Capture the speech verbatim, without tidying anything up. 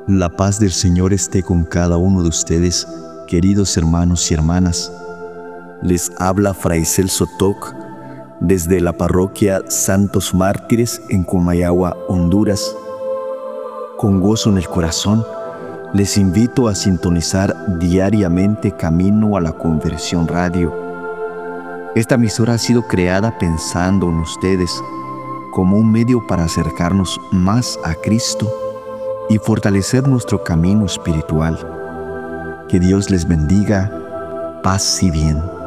La paz del Señor esté con cada uno de ustedes, queridos hermanos y hermanas. Les habla Fray Celso Toc desde la parroquia Santos Mártires en Comayagua, Honduras. Con gozo en el corazón, les invito a sintonizar diariamente Camino a la Conversión Radio. Esta emisora ha sido creada pensando en ustedes como un medio para acercarnos más a Cristo y fortalecer nuestro camino espiritual. Que Dios les bendiga, paz y bien.